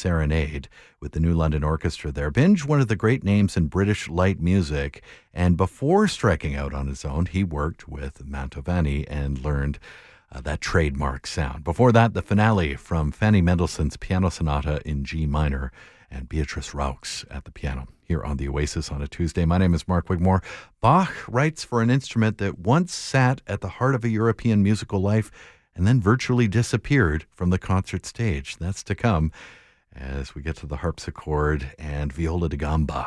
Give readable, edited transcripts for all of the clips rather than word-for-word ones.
Serenade with the New London Orchestra there. Binge, one of the great names in British light music. And before striking out on his own, he worked with Mantovani and learned that trademark sound. Before that, the finale from Fanny Mendelssohn's Piano Sonata in G minor and Beatrice Raux at the piano here on the Oasis on a Tuesday. My name is Mark Wigmore. Bach writes for an instrument that once sat at the heart of a European musical life and then virtually disappeared from the concert stage. That's to come as we get to the harpsichord and viola da gamba.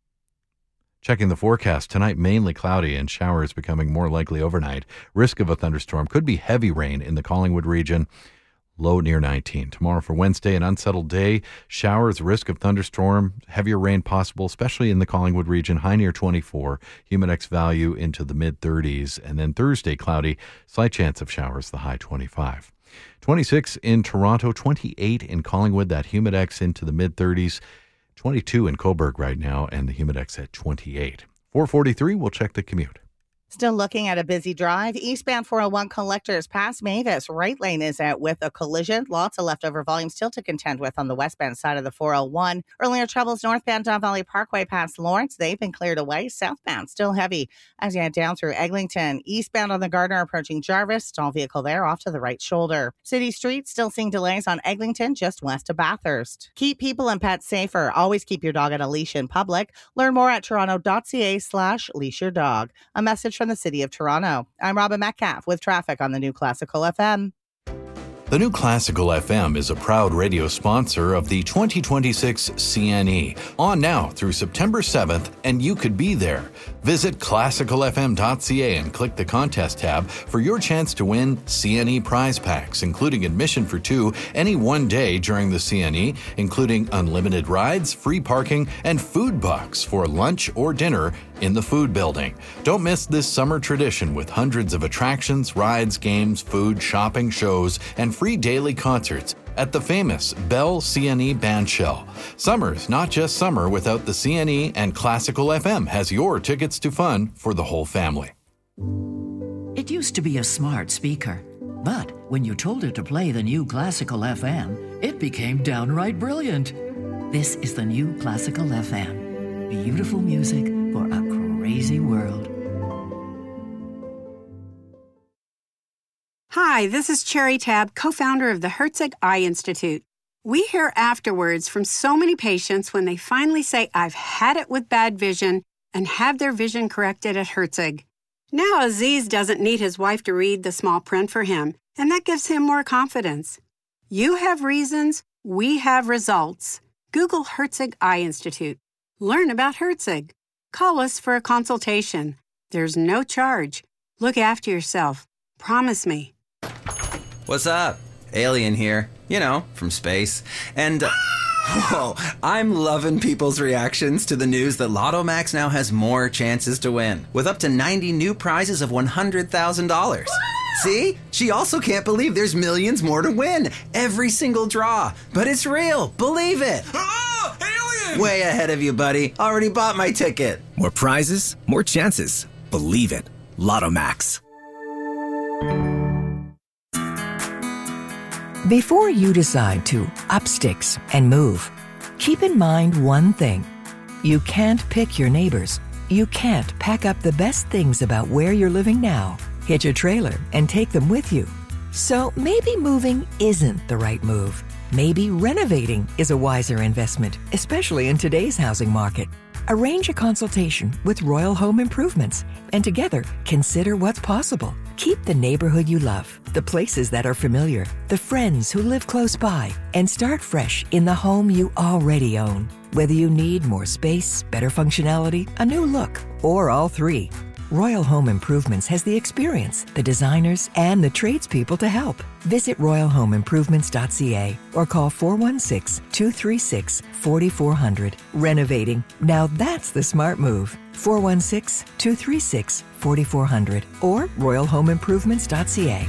Checking the forecast, tonight mainly cloudy and showers becoming more likely overnight. Risk of a thunderstorm. Could be heavy rain in the Collingwood region. Low near 19. Tomorrow for Wednesday, an unsettled day. Showers, risk of thunderstorm, heavier rain possible, especially in the Collingwood region. High near 24. Humidex value into the mid-30s. And then Thursday, cloudy. Slight chance of showers, the high 25. 26 in Toronto, 28 in Collingwood. That Humidex into the mid-30s. 22 in Cobourg right now, and the Humidex at 28. 4:43, we'll check the commute. Still looking at a busy drive. Eastbound 401 collectors past Mavis. Right lane is out with a collision. Lots of leftover volume still to contend with on the westbound side of the 401. Earlier troubles northbound Don Valley Parkway past Lawrence. They've been cleared away. Southbound still heavy as you head down through Eglinton. Eastbound on the Gardner approaching Jarvis. Stall vehicle there off to the right shoulder. City Street still seeing delays on Eglinton just west of Bathurst. Keep people and pets safer. Always keep your dog at a leash in public. Learn more at toronto.ca/leashyourdog. A message from the City of Toronto. I'm Robin Metcalf with traffic on the New Classical FM. The New Classical FM is a proud radio sponsor of the 2026 CNE. On now through September 7th, and you could be there. Visit classicalfm.ca and click the contest tab for your chance to win CNE prize packs, including admission for two any one day during the CNE, including unlimited rides, free parking, and food bucks for lunch or dinner in the food building. Don't miss this summer tradition with hundreds of attractions, rides, games, food, shopping, shows, and free daily concerts at the famous Bell CNE Bandshell. Summer's not just summer without the CNE, and Classical FM has your tickets to fun for the whole family. It used to be a smart speaker, but when you told it to play the new Classical FM, it became downright brilliant. This is the new Classical FM. Beautiful music for a crazy world. Hi, this is Cherry Tab, co-founder of the Herzig Eye Institute. We hear afterwards from so many patients when they finally say, I've had it with bad vision, and have their vision corrected at Herzig. Now Aziz doesn't need his wife to read the small print for him, and that gives him more confidence. You have reasons, we have results. Google Herzig Eye Institute. Learn about Herzig. Call us for a consultation. There's no charge. Look after yourself. Promise me. What's up? Alien here. You know, from space. And, whoa, I'm loving people's reactions to the news that Lotto Max now has more chances to win, with up to 90 new prizes of $100,000. See? She also can't believe there's millions more to win. Every single draw. But it's real. Believe it. Oh, alien! Way ahead of you, buddy. Already bought my ticket. More prizes, more chances. Believe it. Lotto Max. Before you decide to up sticks and move, keep in mind one thing. You can't pick your neighbors. You can't pack up the best things about where you're living now, hitch a trailer, and take them with you. So maybe moving isn't the right move. Maybe renovating is a wiser investment, especially in today's housing market. Arrange a consultation with Royal Home Improvements and together consider what's possible. Keep the neighborhood you love, the places that are familiar, the friends who live close by, and start fresh in the home you already own. Whether you need more space, better functionality, a new look, or all three, Royal Home Improvements has the experience, the designers, and the tradespeople to help. Visit royalhomeimprovements.ca or call 416-236-4400. Renovating. Now that's the smart move. 416-236-4400 or royalhomeimprovements.ca.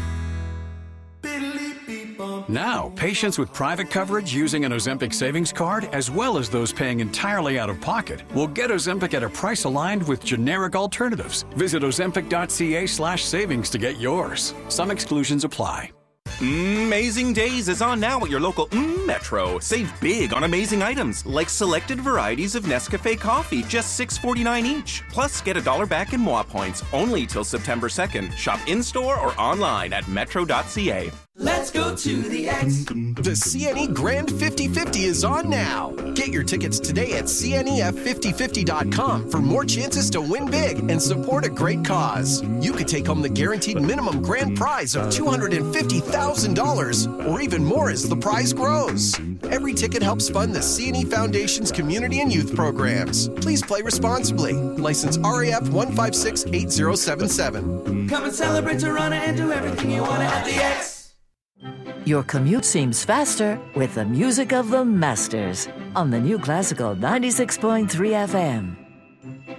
Now, patients with private coverage using an Ozempic savings card, as well as those paying entirely out of pocket, will get Ozempic at a price aligned with generic alternatives. Visit ozempic.ca/savings to get yours. Some exclusions apply. Amazing Days is on now at your local Metro. Save big on amazing items like selected varieties of Nescafe coffee, just $6.49 each. Plus, get $1 back in Moi points only till September 2nd. Shop in-store or online at metro.ca. Let's go to the X. The CNE Grand 50/50 is on now. Get your tickets today at CNEF5050.com for more chances to win big and support a great cause. You could take home the guaranteed minimum grand prize of $250,000 or even more as the prize grows. Every ticket helps fund the CNE Foundation's community and youth programs. Please play responsibly. License RAF 1568077. Come and celebrate Toronto and do everything you want at the X. Your commute seems faster with the music of the Masters on the New Classical 96.3 FM.